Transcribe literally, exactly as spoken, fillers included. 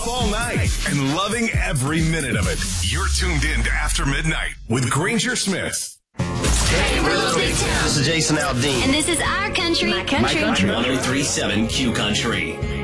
up all night and loving every minute of it. You're tuned in to After Midnight with Granger Smith. Hey, we're Little Big Town. This is Jason Aldean. And this is Our Country. My Country. one oh three point seven Q Country.